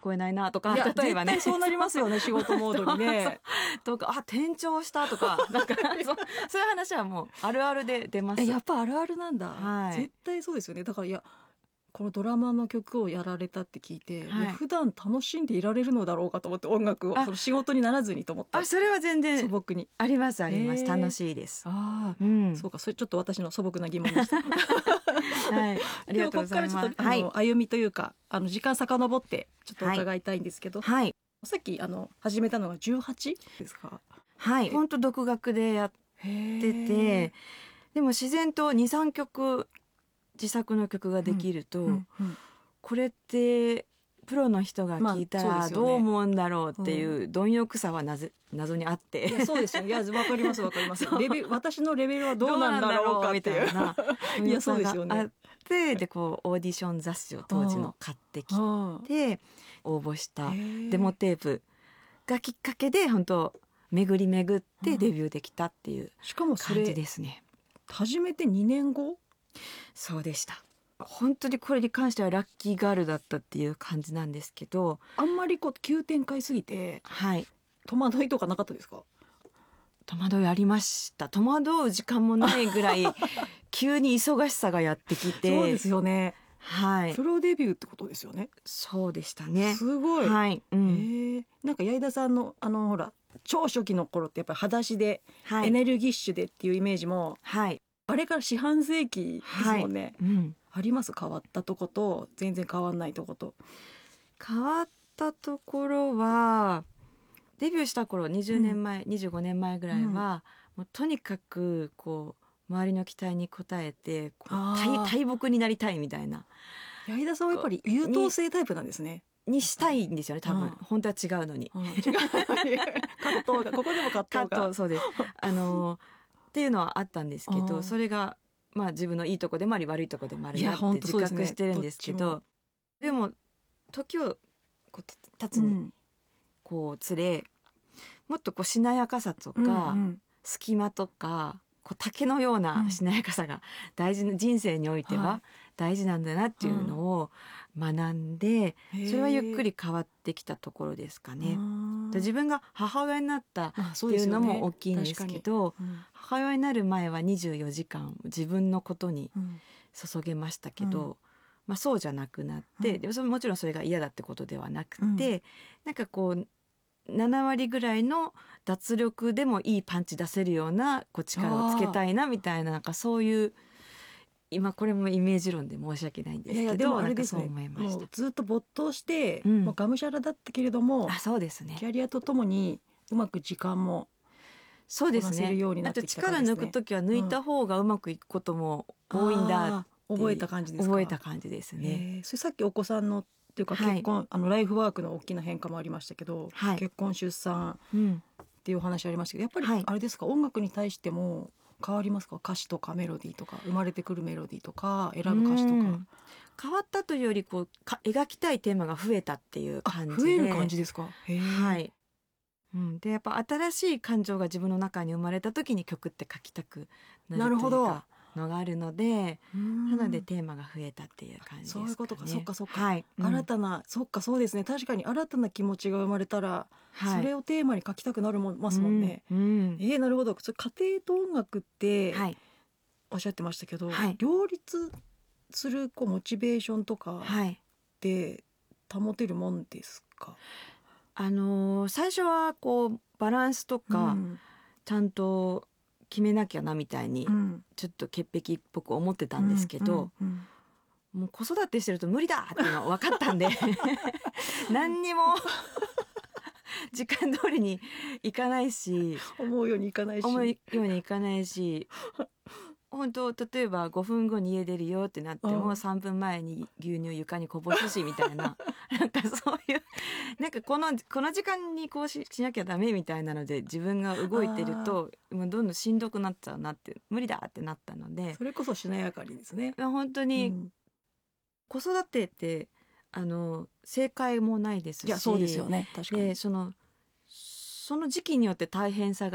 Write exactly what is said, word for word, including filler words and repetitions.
こえないなとか、 いや例えばね絶対そうなりますよね仕事モードにねとか、あ転調したとかなんかそそういう話はもうあるあるで出ます。 えやっぱあるあるなんだ、 はい絶対そうですよね。だからいやこのドラマの曲をやられたって聞いて、 はいいや普段楽しんでいられるのだろうかと思って、音楽をあその仕事にならずにと思ったあそれは全然素朴に。 ありますあります、 へー楽しいです。 ああ、 うんそうか、それちょっと私の素朴な疑問でしたはいありがとうございます。 でもここからちょっとあの、 はい歩みというかあの時間遡ってちょっと伺いたいんですけど、 はいさっきあの始めたのがじゅうはちですか？ はい本当独学でやってて、でも自然と にさんきょく自作の曲ができると、 うんうんこれってプロの人が聞いたらまあそうですよねどう思うんだろうっていう貪欲さはなぜ謎にあっいやて、 そうですよ。いやわかりますわかります。 そうレベル私のレベルはどうなんだろうかっていう。 どうなんだろうみたいないやそうですよねあってでこうオーディション雑誌を当時の買ってきあて応募したへーデモテープがきっかけで本当巡り巡ってデビューできたっていうしかもそ感じれですね。 始めてにねんご。 そうでした。本当にこれに関してはラッキーガールだったっていう感じなんですけど、 あんまりこう急展開すぎてはい戸惑いとかなかったですか？ 戸惑いありました。戸惑う時間もないぐらい急に忙しさがやってきて、 そうですよね。 はいプロデビューってことですよね。 そうでしたね。 すごい。 はい、うえんー、なんか矢井田さんのあのほら超初期の頃ってやっぱり裸足で、 はいエネルギッシュでっていうイメージもはい、 あれから四半世紀ですもんね、 うん、 あります？変わったとこと全然変わんないとこと。 変わったところはデビューした頃にじゅうねんまえ、にじゅうごねんまえぐらいは、もうとにかくこう周りの期待に応えてこうあー大大木になりたいみたいな矢井田さんはやっぱり優等生タイプなんですね。 にしたいんですよね多分、 うん本当は違うのに。 うん、違う葛藤がここでも葛カ藤がットそうですあのっていうのはあったんですけど、 うんそれがまあ自分のいいとこでもあり悪いとこでもあるいやなって自本当そうですね覚してるんですけどっど、でも時をこう経つにうんこう連れ、もっとこうしなやかさとか、 うんうん隙間とかこう竹のようなしなやかさが大事な、人生においてはは大事なんだなっていうのを学んで、それはゆっくり変わってきたところですかね。で自分が母親になったまあっていうのも大きいんですけど、 確かにうん母親になる前はにじゅうよじかん自分のことにうん注げましたけど、 うんまあ、そうじゃなくなって、 うんでもそれもちろんそれが嫌だってことではなくて、 うんなんかこうなな割ぐらいの脱力でもいいパンチ出せるようなこう力をつけたいなみたいな、なんかそういう今これもイメージ論で申し訳ないんですけど、 いやいやでもあれですね、 なんかそう思いました。 もうずっと没頭して、 うんもうがむしゃらだったけれどもあそうですねキャリアとともにうまく時間もそうですこなせね。 るようになってあときた感じですね力抜くときは抜いた方がうまくいくことも多いんだあー覚えた感じですか？ 覚えた感じですね。 へーそれさっきお子さんのっていうかはい結婚、あのライフワークの大きな変化もありましたけど、 はい結婚出産うん、 っていうお話ありましたけど、やっぱりはいあれですか、音楽に対しても変わりますか？歌詞とかメロディーとか生まれてくるメロディーとか選ぶ歌詞とか。 うん変わったというよりこうか描きたいテーマが増えたっていうあ感じで、 増える感じですか？へーはい、うん、でやっぱ新しい感情が自分の中に生まれた時に曲って書きたくなるというなるほどかのがあるので、 うーんなのでテーマが増えたっていう感じですかね。 そういうことか、そっかそっか、 はい、うん新たなそっかそうですね、確かに新たな気持ちが生まれたら、 はい、 それをテーマに書きたくなるもんますもんね、 うんうんえー、なるほど。それ家庭と音楽ってはいおっしゃってましたけど、 はい両立するこうモチベーションとかはいって保てるもんですか？ あのー最初はこうバランスとか、 うんちゃんと決めなきゃなみたいにうんちょっと潔癖っぽく思ってたんですけど、 うんうんもう子育てしてると無理だっていうの分かったんで何にも時間通りにいかないし思うようにいかないし、 思うようにいかないし本当例えばごふんごに家出るよってなってもうんさんぷんまえに牛乳床にこぼすしみたいななんかそういうなんかこのこの時間にこう し, しなきゃダメみたいなので自分が動いてるともうどんどんしんどくなっちゃうなって無理だってなったので、 それこそしなやかにですね。 本当うにん子育てってあの正解もないですし、 いやそうですよね、確かに。 でそのその時期によって大変さが